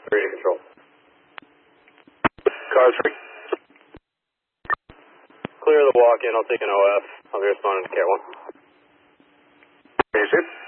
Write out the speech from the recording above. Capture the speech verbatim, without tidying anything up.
three to control. Car three. Clear the walk-in, I'll take an O F. I'll be responding to Cat one. Is it?